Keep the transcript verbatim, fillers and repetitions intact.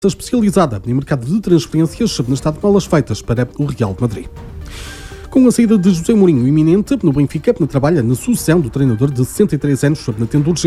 especializada em mercado de transferências no estado de malas feitas para o Real de Madrid. Com a saída de José Mourinho iminente, no Benfica trabalha na sucessão do treinador de sessenta e três anos, tendo